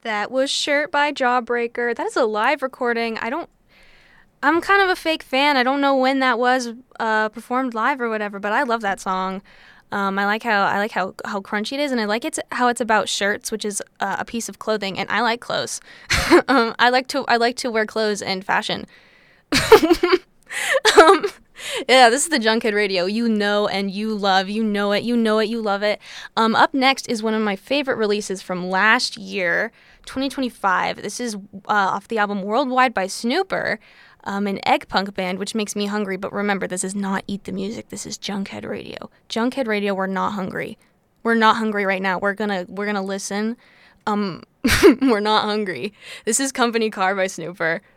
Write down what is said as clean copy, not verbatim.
That was Shirt by Jawbreaker. That is a live recording. I'm kind of a fake fan. I don't know when that was performed live or whatever, but I love that song. I like how crunchy it is, and I like how it's about shirts, which is a piece of clothing, and I like clothes. I like to wear clothes and fashion. um, yeah, this is the Junkhead Radio. You know and you love. You know it. You know it. You love it. Up next is one of my favorite releases from last year, 2025. This is off the album Worldwide by Snooper, an egg punk band, which makes me hungry. But remember, this is not Eat the Music. This is Junkhead Radio. Junkhead Radio, we're not hungry. We're not hungry right now. We're gonna listen. We're not hungry. This is Company Car by Snooper.